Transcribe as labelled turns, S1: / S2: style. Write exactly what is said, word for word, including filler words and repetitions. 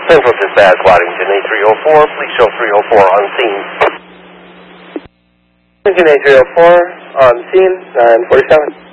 S1: Central Dispatch, Waddington A three oh four, please show three oh four on scene.
S2: Waddington A three oh four on scene, nine forty-seven.